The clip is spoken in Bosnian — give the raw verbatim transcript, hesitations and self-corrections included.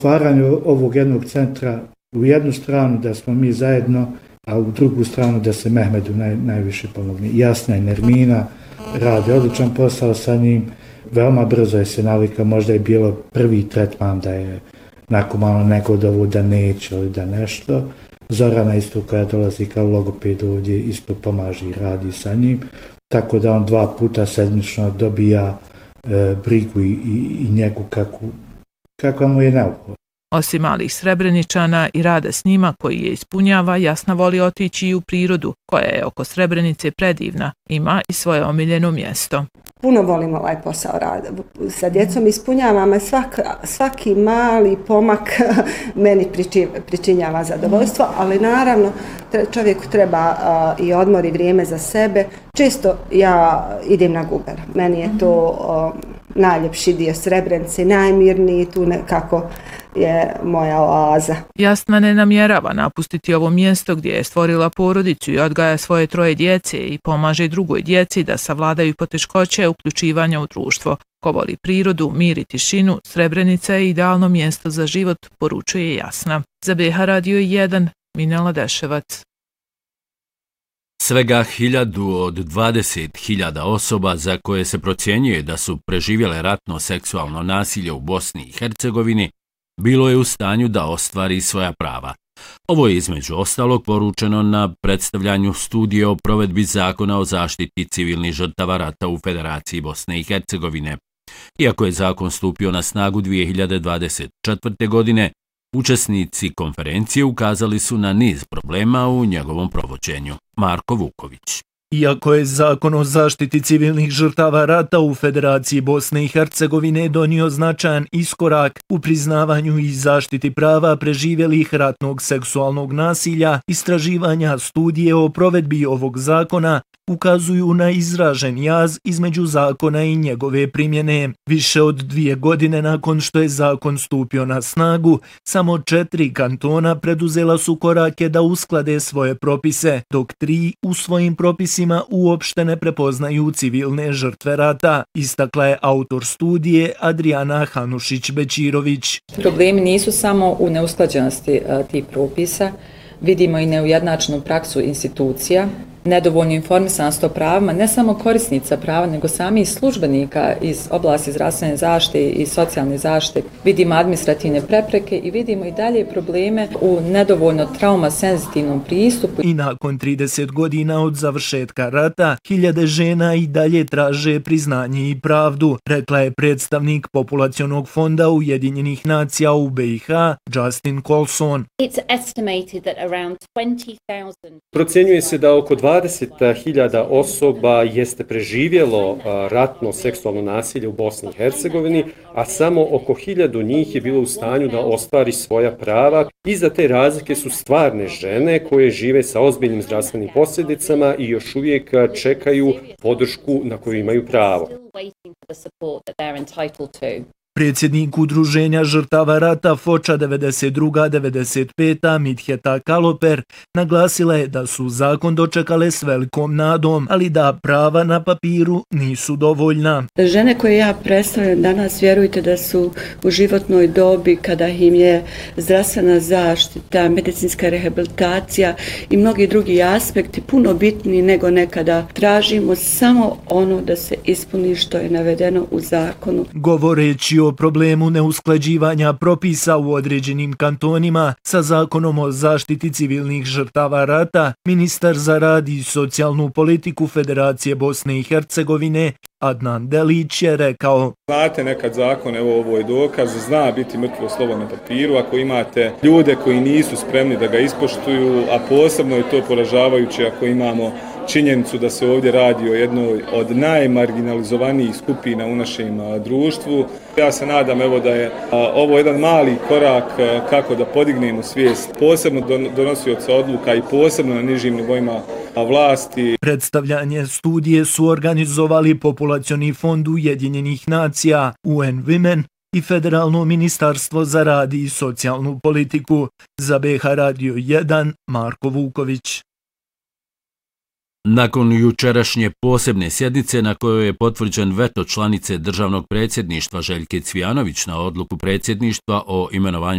stvaranju ovog jednog centra u jednu stranu da smo mi zajedno, a u drugu stranu da se Mehmedu naj, najviše pomogne. Jasna je, Nermina radi odličan posao sa njim, veoma brzo je se navika, možda je bilo prvi tretman da je nakon malo neko da ovo da neće ili da nešto. Zorana isto koja dolazi kao logoped ovdje isto pomaže i radi sa njim, tako da on dva puta sedmično dobija e, brigu i, i, i njegu kakvu, kakva mu je neophodna. Osim malih Srebreničana i rada s njima koji je ispunjava, Jasna voli otići i u prirodu, koja je oko Srebrenice predivna, ima i svoje omiljeno mjesto. Puno volim ovaj posao rada. Sa djecom ispunjavam, a svak, svaki mali pomak meni priči, pričinjava zadovoljstvo, ali naravno čovjeku treba uh, i odmor i vrijeme za sebe. Često ja idem na Guber. Meni je to uh, najljepši dio Srebrenice, najmirniji, tu nekako je moja oaza. Jasna ne namjerava napustiti ovo mjesto gdje je stvorila porodicu i odgaja svoje troje djece i pomaže drugoj djeci da savladaju poteškoće uključivanja u društvo. Ko voli prirodu, mir i tišinu, Srebrenica je idealno mjesto za život, poručuje Jasna. Za B H Radio jedan, Minela Deševac. Svega hiljadu od dvadeset hiljada osoba za koje se procjenjuje da su preživjele ratno seksualno nasilje u Bosni i Hercegovini bilo je u stanju da ostvari svoja prava. Ovo je između ostalog poručeno na predstavljanju studije o provedbi zakona o zaštiti civilnih žrtava rata u Federaciji Bosne i Hercegovine. Iako je zakon stupio na snagu dvije hiljade dvadeset četvrte. godine, učesnici konferencije ukazali su na niz problema u njegovom provođenju. Marko Vuković. Iako je zakon o zaštiti civilnih žrtava rata u Federaciji Bosne i Hercegovine donio značajan iskorak u priznavanju i zaštiti prava preživjelih ratnog seksualnog nasilja, istraživanja studije o provedbi ovog zakona ukazuju na izražen jaz između zakona i njegove primjene. Više od dvije godine nakon što je zakon stupio na snagu, samo četiri kantona preduzela su korake da usklade svoje propise, dok tri u svojim propisima uopšte ne prepoznaju civilne žrtve rata, istakla je autor studije Adriana Hanušić-Bečirović. Problemi nisu samo u neusklađenosti tih propisa, vidimo i neujednačenu praksu institucija, nedovoljnu informisanost o pravima, ne samo korisnica prava, nego sami službenika iz oblasti zdravstvene zaštite i socijalne zaštite. Vidimo administrativne prepreke i vidimo i dalje probleme u nedovoljno trauma-senzitivnom pristupu. I nakon trideset godina od završetka rata, hiljade žena i dalje traže priznanje i pravdu, rekla je predstavnik Populacionog fonda Ujedinjenih nacija u B i H, Justin Colson. Procjenjuje se da oko dvadeset hiljada osoba jeste preživjelo ratno seksualno nasilje u Bosni i Hercegovini, a samo oko hiljadu njih je bilo u stanju da ostvari svoja prava. Iza te razlike su stvarne žene koje žive sa ozbiljnim zdravstvenim posljedicama i još uvijek čekaju podršku na koju imaju pravo. Predsjednik Udruženja žrtava rata Foča devedeset druga devedeset peta Midheta Kaloper naglasila je da su zakon dočekale s velikom nadom, ali da prava na papiru nisu dovoljna. Žene koje ja predstavljam danas, vjerujte da su u životnoj dobi kada im je zdravstvena zaštita, medicinska rehabilitacija i mnogi drugi aspekti puno bitniji nego nekada. Tražimo samo ono da se ispuni što je navedeno u zakonu. Govoreći o problemu neusklađivanja propisa u određenim kantonima sa zakonom o zaštiti civilnih žrtava rata, ministar za rad i socijalnu politiku Federacije Bosne i Hercegovine Adnan Delić je rekao: Znate, nekad zakon, evo ovo je dokaz, zna biti mrtvo slovo na papiru. Ako imate ljude koji nisu spremni da ga ispoštuju, a posebno je to poražavajuće ako imamo činjenicu da se ovdje radi o jednoj od najmarginalizovanijih skupina u našem društvu. Ja se nadam evo da je ovo jedan mali korak kako da podignemo svijest posebno donosioca odluka i posebno na nižim nivoima vlasti. Predstavljanje studije su organizovali Populacioni fond Ujedinjenih nacija, U N Women i Federalno ministarstvo za rad i socijalnu politiku. Za B H Radio jedan, Marko Vuković. Nakon jučerašnje posebne sjednice na kojoj je potvrđen veto članice državnog predsjedništva Željke Cvijanović na odluku predsjedništva o imenovanju